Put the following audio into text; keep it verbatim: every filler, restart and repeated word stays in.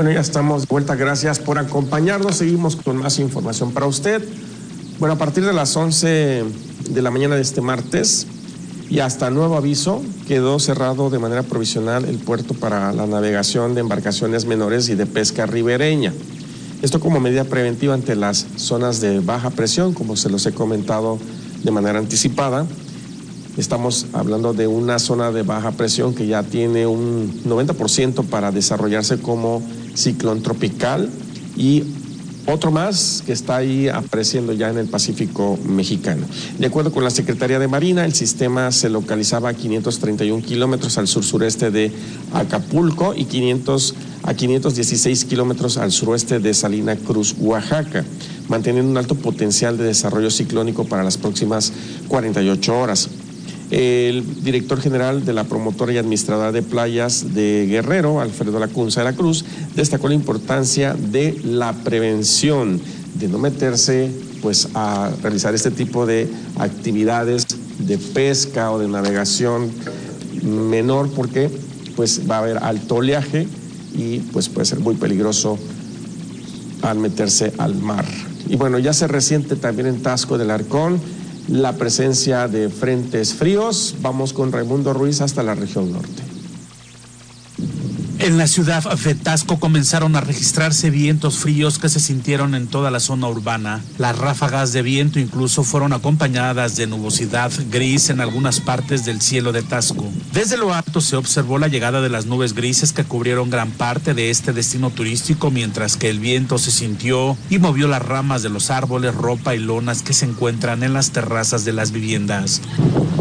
Bueno, ya estamos de vuelta, gracias por acompañarnos, seguimos con más información para usted. Bueno, a partir de las once de la mañana de este martes y hasta nuevo aviso, quedó cerrado de manera provisional el puerto para la navegación de embarcaciones menores y de pesca ribereña. Esto como medida preventiva ante las zonas de baja presión, como se los he comentado de manera anticipada. Estamos hablando de una zona de baja presión que ya tiene un noventa por ciento para desarrollarse como ciclón tropical y otro más que está ahí apareciendo ya en el Pacífico mexicano. De acuerdo con la Secretaría de Marina, el sistema se localizaba a quinientos treinta y un kilómetros al sur-sureste de Acapulco y quinientos a quinientos dieciséis kilómetros al suroeste de Salina Cruz, Oaxaca, manteniendo un alto potencial de desarrollo ciclónico para las próximas cuarenta y ocho horas. El director general de la promotora y administradora de playas de Guerrero, Alfredo Lacunza de la Cruz, destacó la importancia de la prevención, de no meterse pues a realizar este tipo de actividades de pesca o de navegación menor, porque pues va a haber alto oleaje y pues puede ser muy peligroso al meterse al mar. Y bueno, ya se resiente también en Taxco del Arcón la presencia de frentes fríos. Vamos con Raimundo Ruiz hasta la región norte. En la ciudad de Taxco comenzaron a registrarse vientos fríos que se sintieron en toda la zona urbana. Las ráfagas de viento incluso fueron acompañadas de nubosidad gris en algunas partes del cielo de Taxco. Desde lo alto se observó la llegada de las nubes grises que cubrieron gran parte de este destino turístico, mientras que el viento se sintió y movió las ramas de los árboles, ropa y lonas que se encuentran en las terrazas de las viviendas.